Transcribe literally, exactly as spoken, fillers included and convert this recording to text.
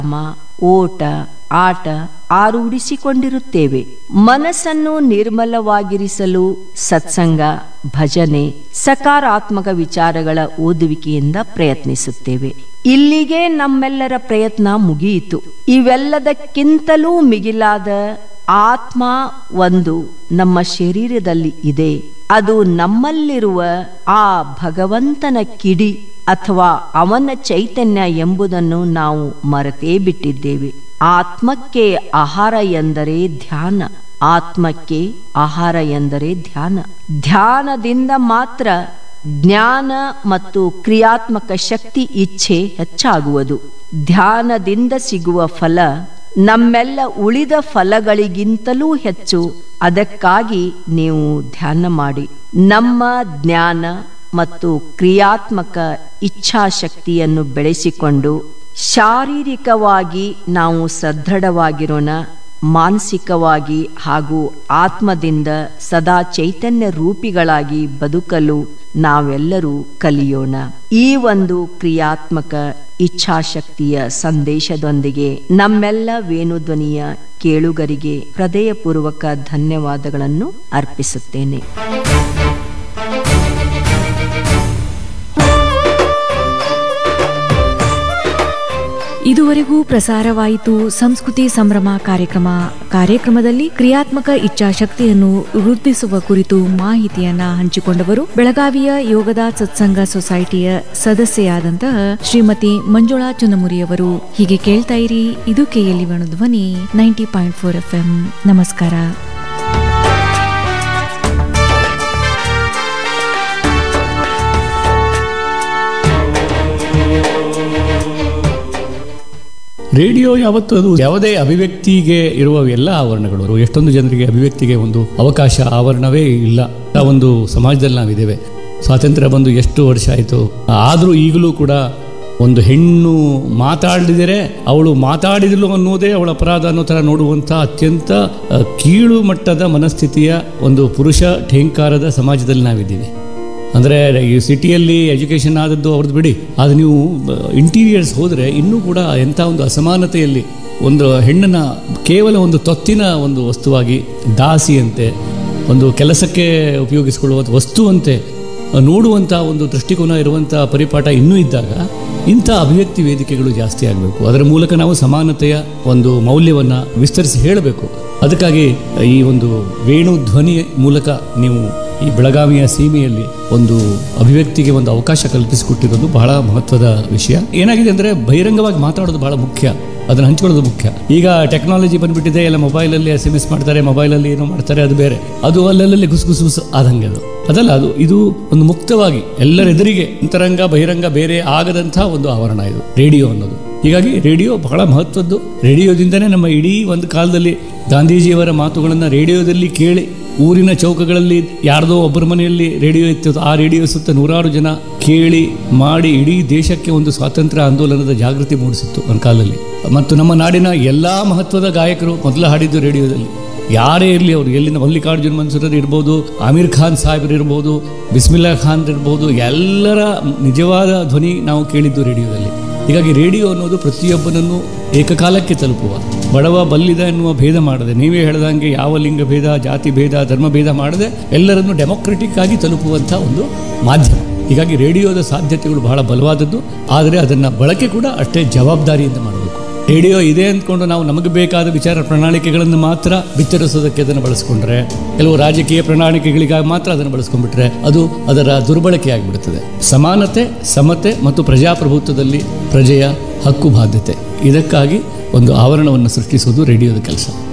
ಓಟ ಆಟ ಆರೂಢಿಸಿಕೊಂಡಿರುತ್ತೇವೆ. ಮನಸ್ಸನ್ನು ನಿರ್ಮಲವಾಗಿರಿಸಲು ಸತ್ಸಂಗ, ಭಜನೆ, ಸಕಾರಾತ್ಮಕ ವಿಚಾರಗಳ ಓದುವಿಕೆಯಿಂದ ಪ್ರಯತ್ನಿಸುತ್ತೇವೆ. ಇಲ್ಲಿಗೆ ನಮ್ಮೆಲ್ಲರ ಪ್ರಯತ್ನ ಮುಗಿಯಿತು. ಇವೆಲ್ಲದಕ್ಕಿಂತಲೂ ಮಿಗಿಲಾದ ಆತ್ಮ ಒಂದು ನಮ್ಮ ಶರೀರದಲ್ಲಿ ಇದೆ. ಅದು ನಮ್ಮಲ್ಲಿರುವ ಆ ಭಗವಂತನ ಕಿಡಿ ಅಥವಾ ಅವನ ಚೈತನ್ಯ ಎಂಬುದನ್ನು ನಾವು ಮರೆತೇ ಬಿಟ್ಟಿದ್ದೇವೆ. ಆತ್ಮಕ್ಕೆ ಆಹಾರ ಎಂದರೆ ಧ್ಯಾನ. ಆತ್ಮಕ್ಕೆ ಆಹಾರ ಎಂದರೆ ಧ್ಯಾನ. ಧ್ಯಾನದಿಂದ ಮಾತ್ರ ಜ್ಞಾನ ಮತ್ತು ಕ್ರಿಯಾತ್ಮಕ ಶಕ್ತಿ ಇಚ್ಛೆ ಹೆಚ್ಚಾಗುವುದು. ಧ್ಯಾನದಿಂದ ಸಿಗುವ ಫಲ ನಮ್ಮೆಲ್ಲ ಉಳಿದ ಫಲಗಳಿಗಿಂತಲೂ ಹೆಚ್ಚು. ಅದಕ್ಕಾಗಿ ನೀವು ಧ್ಯಾನ ಮಾಡಿ. ನಮ್ಮ ಜ್ಞಾನ ಮತ್ತು ಕ್ರಿಯಾತ್ಮಕ ಇಚ್ಛಾಶಕ್ತಿಯನ್ನು ಬೆಳೆಸಿಕೊಂಡು ಶಾರೀರಿಕವಾಗಿ ನಾವು ಸದೃಢವಾಗಿರೋಣ. ಮಾನಸಿಕವಾಗಿ ಹಾಗೂ ಆತ್ಮದಿಂದ ಸದಾ ಚೈತನ್ಯ ರೂಪಿಗಳಾಗಿ ಬದುಕಲು ನಾವೆಲ್ಲರೂ ಕಲಿಯೋಣ. ಈ ಒಂದು ಕ್ರಿಯಾತ್ಮಕ ಇಚ್ಛಾಶಕ್ತಿಯ ಸಂದೇಶದೊಂದಿಗೆ ನಮ್ಮೆಲ್ಲ ವೇಣುಧ್ವನಿಯ ಕೇಳುಗರಿಗೆ ಹೃದಯಪೂರ್ವಕ ಧನ್ಯವಾದಗಳನ್ನು ಅರ್ಪಿಸುತ್ತೇನೆ. ಇದುವರೆಗೂ ಪ್ರಸಾರವಾಯಿತು ಸಂಸ್ಕೃತಿ ಸಂಭ್ರಮ ಕಾರ್ಯಕ್ರಮ. ಕಾರ್ಯಕ್ರಮದಲ್ಲಿ ಕ್ರಿಯಾತ್ಮಕ ಇಚ್ಛಾಶಕ್ತಿಯನ್ನು ವೃದ್ಧಿಸುವ ಕುರಿತು ಮಾಹಿತಿಯನ್ನ ಹಂಚಿಕೊಂಡವರು ಬೆಳಗಾವಿಯ ಯೋಗದ ಸತ್ಸಂಗ ಸೊಸೈಟಿಯ ಸದಸ್ಯೆಯಾದಂತಹ ಶ್ರೀಮತಿ ಮಂಜುಳಾ ಚುನಮುರಿಯವರು. ಹೀಗೆ ಕೇಳ್ತಾ ಇರಿ, ಇದು KLE Venudhwani ninety point four F M. ನಮಸ್ಕಾರ. ರೇಡಿಯೋ ಯಾವತ್ತು ಅದು ಯಾವುದೇ ಅಭಿವ್ಯಕ್ತಿಗೆ ಇರುವ ಎಲ್ಲ ಆವರಣಗಳು, ಎಷ್ಟೊಂದು ಜನರಿಗೆ ಅಭಿವ್ಯಕ್ತಿಗೆ ಒಂದು ಅವಕಾಶ ಆವರಣವೇ ಇಲ್ಲ. ಒಂದು ಸಮಾಜದಲ್ಲಿ ನಾವಿದ್ದೇವೆ. ಸ್ವಾತಂತ್ರ್ಯ ಬಂದು ಎಷ್ಟು ವರ್ಷ ಆಯಿತು, ಆದರೂ ಈಗಲೂ ಕೂಡ ಒಂದು ಹೆಣ್ಣು ಮಾತಾಡಿದರೆ ಅವಳು ಮಾತಾಡಿದಳು ಅನ್ನೋದೇ ಅವಳ ಅಪರಾಧ ಅನ್ನೋ ಥರ ನೋಡುವಂಥ ಅತ್ಯಂತ ಕೀಳು ಮಟ್ಟದ ಮನಸ್ಥಿತಿಯ ಒಂದು ಪುರುಷ ಠೇಂಕಾರದ ಸಮಾಜದಲ್ಲಿ ನಾವಿದ್ದೀವಿ. ಅಂದರೆ ಈ ಸಿಟಿಯಲ್ಲಿ ಎಜುಕೇಷನ್ ಆದದ್ದು ಅವ್ರದ್ದು ಬಿಡಿ, ಆದರೆ ನೀವು ಇಂಟೀರಿಯರ್ಸ್ ಹೋದರೆ ಇನ್ನೂ ಕೂಡ ಎಂಥ ಒಂದು ಅಸಮಾನತೆಯಲ್ಲಿ ಒಂದು ಹೆಣ್ಣನ್ನು ಕೇವಲ ಒಂದು ತೊತ್ತಿನ ಒಂದು ವಸ್ತುವಾಗಿ, ದಾಸಿಯಂತೆ, ಒಂದು ಕೆಲಸಕ್ಕೆ ಉಪಯೋಗಿಸಿಕೊಳ್ಳುವ ವಸ್ತುವಂತೆ ನೋಡುವಂಥ ಒಂದು ದೃಷ್ಟಿಕೋನ ಇರುವಂಥ ಪರಿಪಾಠ ಇನ್ನೂ ಇದ್ದಾಗ ಇಂಥ ಅಭಿವ್ಯಕ್ತಿ ವೇದಿಕೆಗಳು ಜಾಸ್ತಿ ಆಗಬೇಕು. ಅದರ ಮೂಲಕ ನಾವು ಸಮಾನತೆಯ ಒಂದು ಮೌಲ್ಯವನ್ನು ವಿಸ್ತರಿಸಿ ಹೇಳಬೇಕು. ಅದಕ್ಕಾಗಿ ಈ ಒಂದು ವೇಣು ಧ್ವನಿ ಮೂಲಕ ನೀವು ಈ ಬೆಳಗಾವಿಯ ಸೀಮೆಯಲ್ಲಿ ಒಂದು ಅಭಿವ್ಯಕ್ತಿಗೆ ಒಂದು ಅವಕಾಶ ಕಲ್ಪಿಸಿಕೊಟ್ಟಿರೋದು ಬಹಳ ಮಹತ್ವದ ವಿಷಯ. ಏನಾಗಿದೆ ಅಂದರೆ ಬಹಿರಂಗವಾಗಿ ಮಾತಾಡೋದು ಬಹಳ ಮುಖ್ಯ, ಅದನ್ನು ಹಂಚ್ಕೊಳ್ಳೋದು ಮುಖ್ಯ. ಈಗ ಟೆಕ್ನಾಲಜಿ ಬಂದುಬಿಟ್ಟಿದೆ, ಎಲ್ಲ ಮೊಬೈಲಲ್ಲಿ ಎಸ್ ಎಮ್ ಎಸ್ ಮಾಡ್ತಾರೆ, ಮೊಬೈಲಲ್ಲಿ ಏನೋ ಮಾಡ್ತಾರೆ, ಅದು ಬೇರೆ. ಅದು ಅಲ್ಲಲ್ಲಿ ಗುಸು ಗುಸು ಗುಸು ಆದಂಗೆ ಅದು ಅದಲ್ಲ. ಅದು ಇದು ಒಂದು ಮುಕ್ತವಾಗಿ ಎಲ್ಲರೆದುರಿಗೆ ಅಂತರಂಗ ಬಹಿರಂಗ ಬೇರೆ ಆಗದಂಥ ಒಂದು ಆವರಣ ಇದು ರೇಡಿಯೋ ಅನ್ನೋದು. ಹೀಗಾಗಿ ರೇಡಿಯೋ ಬಹಳ ಮಹತ್ವದ್ದು. ರೇಡಿಯೋದಿಂದನೇ ನಮ್ಮ ಇಡೀ ಒಂದು ಕಾಲದಲ್ಲಿ ಗಾಂಧೀಜಿಯವರ ಮಾತುಗಳನ್ನು ರೇಡಿಯೋದಲ್ಲಿ ಕೇಳಿ, ಊರಿನ ಚೌಕಗಳಲ್ಲಿ ಯಾರ್ದೋ ಒಬ್ಬರ ಮನೆಯಲ್ಲಿ ರೇಡಿಯೋ ಇತ್ತು, ಆ ರೇಡಿಯೋ ಸುತ್ತ ನೂರಾರು ಜನ ಕೇಳಿ ಮಾಡಿ ಇಡೀ ದೇಶಕ್ಕೆ ಒಂದು ಸ್ವಾತಂತ್ರ್ಯ ಆಂದೋಲನದ ಜಾಗೃತಿ ಮೂಡಿಸಿತ್ತು ಒಂದು ಕಾಲದಲ್ಲಿ. ಮತ್ತು ನಮ್ಮ ನಾಡಿನ ಎಲ್ಲ ಮಹತ್ವದ ಗಾಯಕರು ಮೊದಲು ಹಾಡಿದ್ದು ರೇಡಿಯೋದಲ್ಲಿ. ಯಾರೇ ಇರಲಿ, ಅವರು ಎಲ್ಲಿಂದ ಮಲ್ಲಿಕಾರ್ಜುನ್ ಮನ್ಸೂರ್ ಇರ್ಬೋದು, ಆಮೀರ್ ಖಾನ್ ಸಾಹೇಬ್ರು ಇರ್ಬೋದು, ಬಿಸ್ಮಿಲ್ಲಾ ಖಾನ್ ಇರ್ಬೋದು, ಎಲ್ಲರ ನಿಜವಾದ ಧ್ವನಿ ನಾವು ಕೇಳಿದ್ದು ರೇಡಿಯೋದಲ್ಲಿ. ಹೀಗಾಗಿ ರೇಡಿಯೋ ಅನ್ನೋದು ಪ್ರತಿಯೊಬ್ಬನನ್ನು ಏಕಕಾಲಕ್ಕೆ ತಲುಪುವ, ಬಡವ ಬಲ್ಲಿದ ಎನ್ನುವ ಭೇದ ಮಾಡದೆ, ನೀವೇ ಹೇಳ್ದಂಗೆ ಯಾವ ಲಿಂಗ ಭೇದ, ಜಾತಿ ಭೇದ, ಧರ್ಮ ಭೇದ ಮಾಡದೆ ಎಲ್ಲರನ್ನು ಡೆಮೊಕ್ರೆಟಿಕ್ ಆಗಿ ತಲುಪುವಂಥ ಒಂದು ಮಾಧ್ಯಮ. ಹೀಗಾಗಿ ರೇಡಿಯೋದ ಸಾಧ್ಯತೆಗಳು ಬಹಳ ಬಲವಾದದ್ದು. ಆದರೆ ಅದನ್ನು ಬಳಕೆ ಕೂಡ ಅಷ್ಟೇ ಜವಾಬ್ದಾರಿಯಿಂದ ಮಾಡಬೇಕು. ರೇಡಿಯೋ ಇದೆ ಅಂದ್ಕೊಂಡು ನಾವು ನಮಗೆ ಬೇಕಾದ ವಿಚಾರ ಪ್ರಣಾಳಿಕೆಗಳನ್ನು ಮಾತ್ರ ಬಿತ್ತರಿಸೋದಕ್ಕೆ ಅದನ್ನು ಬಳಸ್ಕೊಂಡ್ರೆ, ಕೆಲವು ರಾಜಕೀಯ ಪ್ರಣಾಳಿಕೆಗಳಿಗಾಗಿ ಮಾತ್ರ ಅದನ್ನು ಬಳಸ್ಕೊಂಡ್ಬಿಟ್ರೆ ಅದು ಅದರ ದುರ್ಬಳಕೆ ಆಗಿಬಿಡುತ್ತದೆ. ಸಮಾನತೆ, ಸಮತೆ ಮತ್ತು ಪ್ರಜಾಪ್ರಭುತ್ವದಲ್ಲಿ ಪ್ರಜೆಯ ಹಕ್ಕು ಬಾಧ್ಯತೆ, ಇದಕ್ಕಾಗಿ ಒಂದು ಆವರಣವನ್ನು ಸೃಷ್ಟಿಸುವುದು ರೇಡಿಯೋದ ಕೆಲಸ.